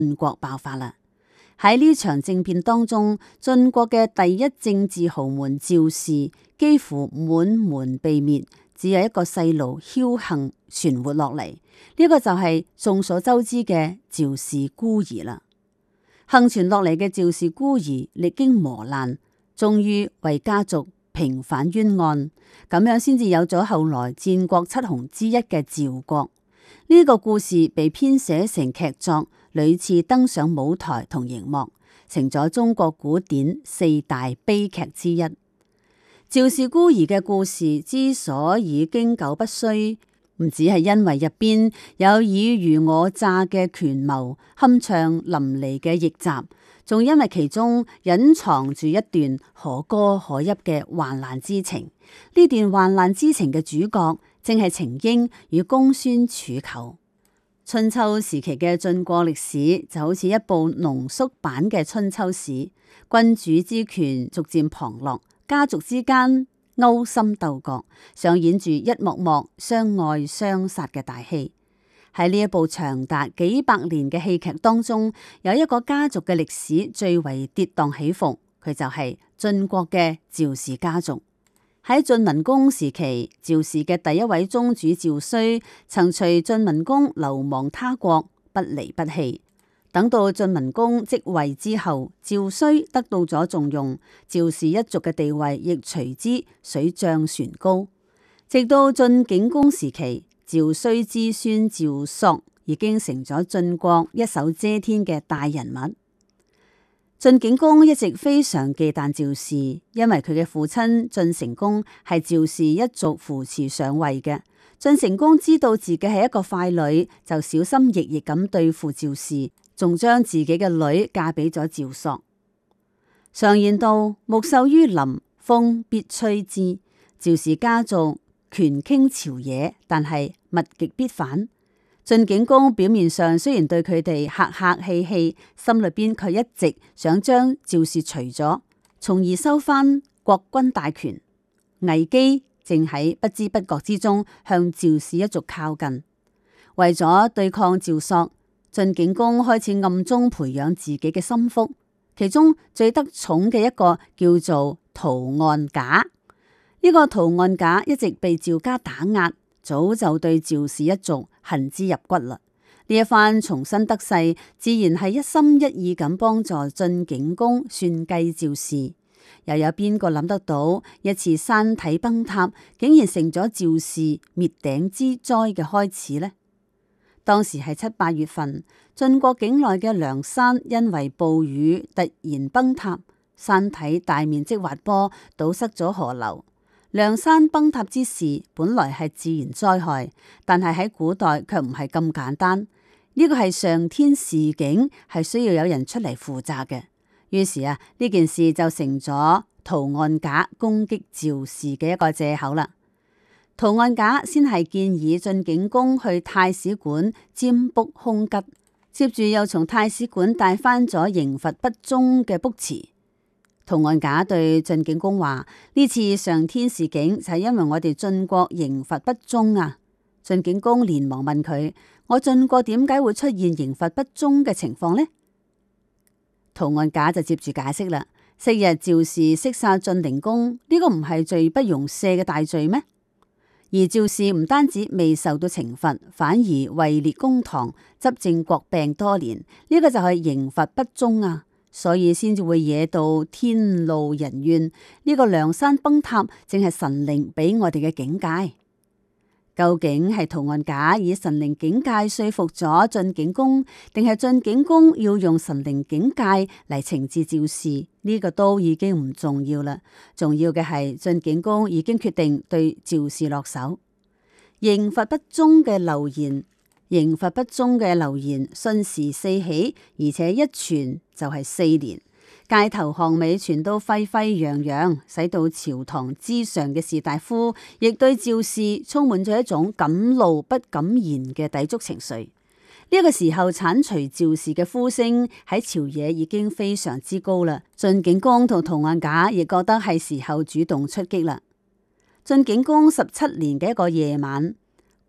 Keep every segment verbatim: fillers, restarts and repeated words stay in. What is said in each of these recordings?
晉國爆發啦。喺呢場政變當中，晉國嘅第一政治豪門趙氏幾乎滿門被滅，只有一個細路僥倖存活落嚟。呢、這個就係眾所周知嘅趙氏孤兒啦。幸存落嚟嘅趙氏孤兒歷經磨難，終於為家族平反冤案，咁樣先至有咗後來戰國七雄之一嘅趙國。呢、這個故事被編寫成劇作，屢次登上舞台同熒幕，成咗中國古典四大悲劇之一。趙氏孤兒嘅故事之所以經久不衰，唔只係因為入邊有爾虞我詐嘅權謀、酣暢淋漓嘅逆襲，仲因為其中隱藏住一段可歌可泣嘅患難之情。呢段患難之情嘅主角正係程嬰與公孫杵臼。春秋時期嘅晉國歷史就好似一部濃縮版嘅春秋史，君主之權逐漸旁落，家族之間勾心鬥角，上演住一幕幕相愛相殺嘅大戲。喺呢一部長達幾百年嘅戲劇當中，有一個家族嘅歷史最為跌宕起伏，佢就係晉國嘅趙氏家族。喺晉文公時期，趙氏嘅第一位宗主趙衰曾隨晉文公流亡他國，不離不棄。等到晉文公即位之後，趙衰得到咗重用，趙氏一族嘅地位亦隨之水漲船高。直到晉景公時期，趙衰之孫趙朔已經成咗晉國一手遮天嘅大人物。晉景公一直非常忌憚趙氏，因為佢嘅父親晉成公係趙氏一族扶持上位嘅。晉成公知道自己係一個傀儡，就小心翼翼咁對付趙氏，仲將自己嘅女嫁俾咗趙朔。常言道：木秀於林，風必吹之。趙氏家族權傾朝野，但係物極必反。晉景公表面上雖然對佢哋客客氣氣，心裏邊卻一直想將趙氏除咗，從而收翻國君大權。危機正喺不知不覺之中向趙氏一族靠近。為咗對抗趙朔，晉景公開始暗中培養自己嘅心腹，其中最得寵嘅一個叫做屠岸賈。呢、這個屠岸賈一直被趙家打壓，早就對趙氏一族恨之入骨啦。呢一番重新得勢，自然係一心一意咁幫助晉景公算計趙氏。又有邊個諗得到一次山體崩塌，竟然成咗趙氏滅頂之災嘅開始呢？當時係七八月份，晉國境內嘅梁山因為暴雨突然崩塌，山體大面積滑坡，堵塞咗河流。梁山崩塌之事本來係自然災害，但係喺古代卻唔係咁簡單。呢個係上天示警，係需要有人出嚟負責嘅。於是啊，呢件事就成咗屠岸賈攻擊趙氏嘅一個借口啦。屠岸賈先係建議晉景公去太史館占卜凶吉，接住又從太史館帶翻咗刑罰不忠嘅卜辭。屠岸賈對晉景公話：呢次上天示警就係因為我哋晉國刑罰不忠啊！晉景公連忙問佢：我晉國點解會出現刑罰不忠嘅情況呢？屠岸賈就接住解釋啦：昔日趙氏識殺晉靈公，呢個唔係罪不容赦嘅大罪咩？而趙氏唔單止未受到懲罰，反而位列公堂，執政國病多年，呢個就係刑罰不忠啊！所以先至會惹到天怒人怨。呢個梁山崩塌正係神靈俾我哋嘅警戒。究竟係屠岸賈以神靈警戒說服咗晉景公，定係晉景公要用神靈警戒嚟懲治趙氏？呢個都已經唔重要啦。重要嘅係晉景公已經決定對趙氏落手。刑罰不忠嘅流言，刑罰不忠嘅流言瞬時四起，而且一傳就係四年，街頭巷尾傳到沸沸揚揚，使到朝堂之上嘅士大夫亦對趙氏充滿咗一種敢怒不敢言嘅抵觸情緒。呢、這個時候鏟除趙氏嘅呼聲喺朝野已經非常之高啦。晉景公同屠岸賈亦覺得係時候主動出擊啦。晉景公十七年嘅一個夜晚，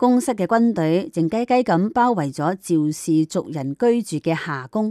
宮室嘅軍隊靜雞雞咁包圍咗趙氏族人居住嘅夏宮。